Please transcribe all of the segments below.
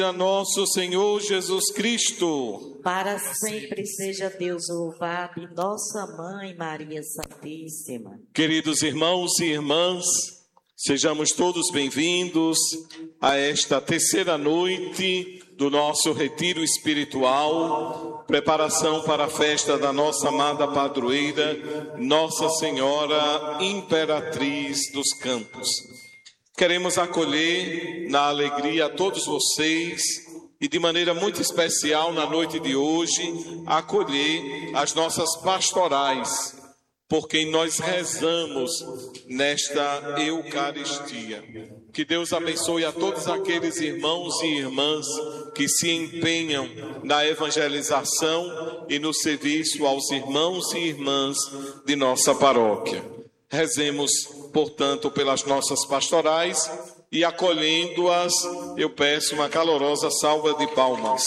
A nosso Senhor Jesus Cristo. Para sempre seja Deus louvado e nossa Mãe Maria Santíssima. Queridos irmãos e irmãs, sejamos todos bem-vindos a esta terceira noite do nosso retiro espiritual, preparação para a festa da nossa amada padroeira, Nossa Senhora Imperatriz dos Campos. Queremos acolher na alegria a todos vocês e de maneira muito especial na noite de hoje, acolher as nossas pastorais, por quem nós rezamos nesta Eucaristia. Que Deus abençoe a todos aqueles irmãos e irmãs que se empenham na evangelização e no serviço aos irmãos e irmãs de nossa paróquia. Rezemos, portanto, pelas nossas pastorais e, acolhendo-as, eu peço uma calorosa salva de palmas.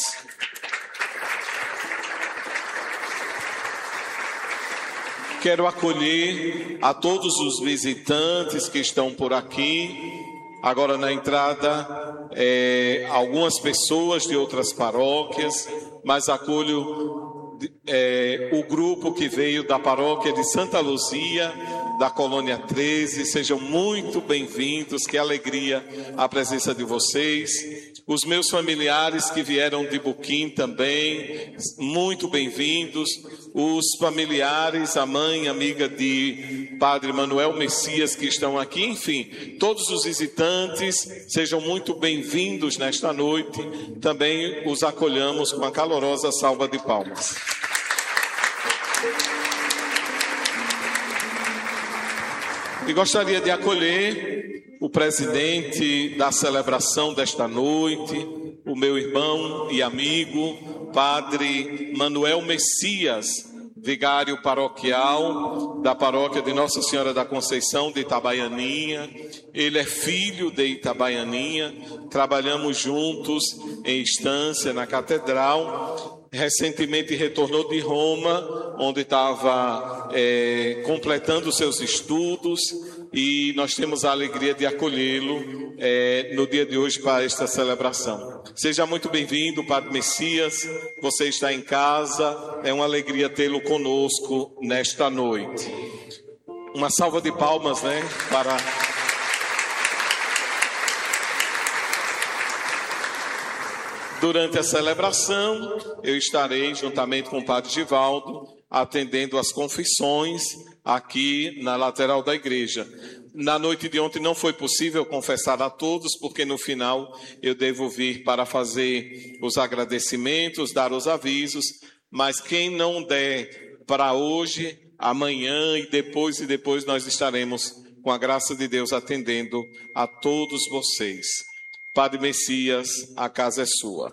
Quero acolher a todos os visitantes que estão por aqui. Agora na entrada, algumas pessoas de outras paróquias, mas acolho o grupo que veio da paróquia de Santa Luzia, da Colônia 13, sejam muito bem-vindos, que alegria a presença de vocês. Os meus familiares que vieram de Buquim também, muito bem-vindos. Os familiares, a mãe, amiga de Padre Manuel Messias que estão aqui, enfim, todos os visitantes, sejam muito bem-vindos nesta noite. Também os acolhamos com a calorosa salva de palmas. E gostaria de acolher o presidente da celebração desta noite, o meu irmão e amigo, Padre Manuel Messias, vigário paroquial da paróquia de Nossa Senhora da Conceição de Itabaianinha. Ele é filho de Itabaianinha, trabalhamos juntos em instância na catedral. Recentemente retornou de Roma, onde estava completando seus estudos, e nós temos a alegria de acolhê-lo no dia de hoje para esta celebração. Seja muito bem-vindo, Padre Messias, você está em casa, é uma alegria tê-lo conosco nesta noite. Uma salva de palmas, para... Durante a celebração, eu estarei, juntamente com o Padre Givaldo, atendendo as confissões aqui na lateral da igreja. Na noite de ontem não foi possível confessar a todos, porque no final eu devo vir para fazer os agradecimentos, dar os avisos, mas quem não der para hoje, amanhã e depois nós estaremos, com a graça de Deus, atendendo a todos vocês. Padre Messias, a casa é sua.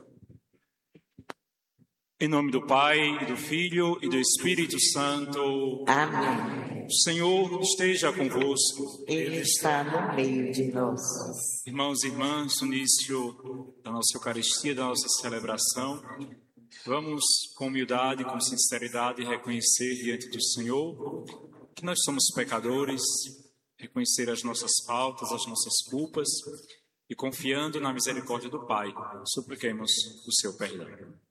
Em nome do Pai, e do Filho e do Espírito Santo. Amém. O Senhor esteja convosco. Ele está no meio de nós. Irmãos e irmãs, no início da nossa Eucaristia, da nossa celebração, vamos com humildade, com sinceridade, reconhecer diante do Senhor que nós somos pecadores, reconhecer as nossas faltas, as nossas culpas, e confiando na misericórdia do Pai, supliquemos o seu perdão.